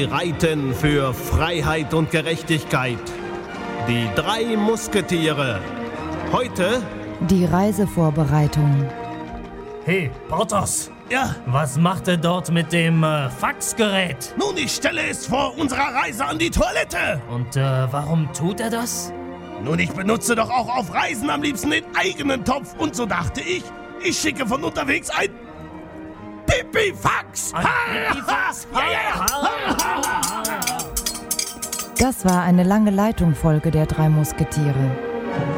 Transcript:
Sie reiten für Freiheit und Gerechtigkeit. Die 3 Musketiere. Heute die Reisevorbereitung. Hey, Porthos. Ja? Was macht er dort mit dem Faxgerät? Nun, ich stelle es vor unserer Reise an die Toilette. Und warum tut er das? Nun, ich benutze doch auch auf Reisen am liebsten den eigenen Topf. Und so dachte ich schicke von unterwegs ein Pipifax. Pipifax? Das war eine lange Leitungsfolge der 3 Musketiere.